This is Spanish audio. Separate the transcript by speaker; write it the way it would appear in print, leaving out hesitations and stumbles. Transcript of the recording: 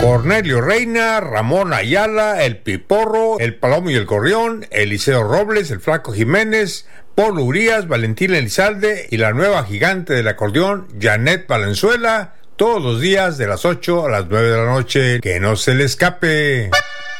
Speaker 1: Cornelio Reina, Ramón Ayala, El Piporro, El Palomo y el Gorrión, Eliseo Robles, El Flaco Jiménez, Paul Urias, Valentín Elizalde y la nueva gigante del acordeón, Janet Valenzuela, todos los días de las 8 a las 9 de la noche. ¡Que no se le escape!